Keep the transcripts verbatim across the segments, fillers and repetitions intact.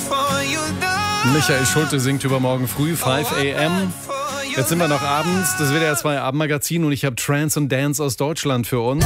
Michael Schulte singt übermorgen früh, fünf a m Jetzt sind wir noch abends, das W D R zwei Abendmagazin und ich habe Trance und Dance aus Deutschland für uns.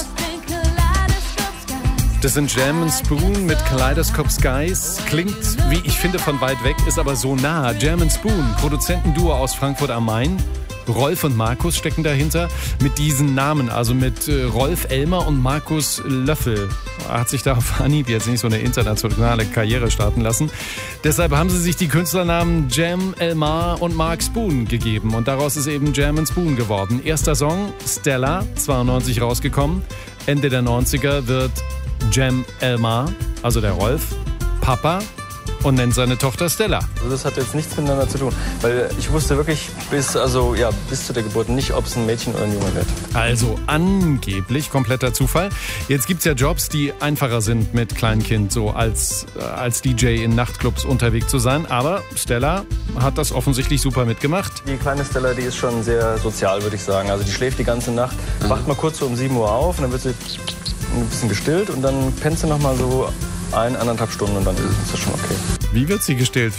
Das sind Jam and Spoon mit Kaleidoscope Skies. Klingt, wie ich finde, von weit weg, ist aber so nah. Jam and Spoon, Produzentenduo aus Frankfurt am Main. Rolf und Markus stecken dahinter mit diesen Namen, also mit äh, Rolf Elmer und Markus Löffel. Er hat sich da auf Anhieb jetzt nicht so eine internationale Karriere starten lassen. Deshalb haben sie sich die Künstlernamen Jam Elmar und Mark Spoon gegeben und daraus ist eben Jam and Spoon geworden. Erster Song, Stella, zweiundneunzig rausgekommen. Ende der neunziger wird Jam Elmar, also der Rolf, Papa und nennt seine Tochter Stella. Also das hat jetzt nichts miteinander zu tun, weil ich wusste wirklich bis, also, ja, bis zu der Geburt nicht, ob es ein Mädchen oder ein Junge wird. Also angeblich kompletter Zufall. Jetzt gibt es ja Jobs, die einfacher sind mit Kleinkind, so als, äh, als D J in Nachtclubs unterwegs zu sein. Aber Stella hat das offensichtlich super mitgemacht. Die kleine Stella, die ist schon sehr sozial, würde ich sagen. Also die schläft die ganze Nacht, wacht mal kurz so um sieben Uhr auf und dann wird sie ein bisschen gestillt und dann pennt sie noch mal so ein, anderthalb Stunden und dann ist das schon okay. Wie wird sie gestillt?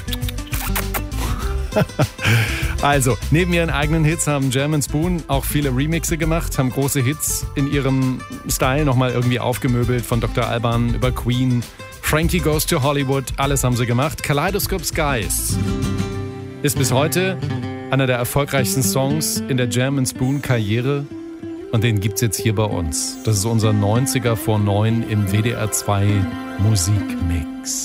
Also, neben ihren eigenen Hits haben Jam and Spoon auch viele Remixe gemacht, haben große Hits in ihrem Style nochmal irgendwie aufgemöbelt, von Doktor Alban über Queen, Frankie Goes to Hollywood, alles haben sie gemacht. Kaleidoscope Skies ist bis heute einer der erfolgreichsten Songs in der Jam and Spoon Karriere und den gibt's jetzt hier bei uns. Das ist unser neunziger vor neun im W D R zwei Musikmix.